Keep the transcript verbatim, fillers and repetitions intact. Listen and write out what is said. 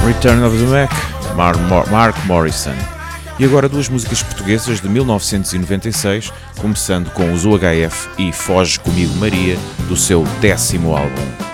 Return of the Mac, Mar Mar Mark Morrison. E agora duas músicas portuguesas de mil novecentos e noventa e seis, começando com os U H F e Foge Comigo Maria, do seu décimo álbum.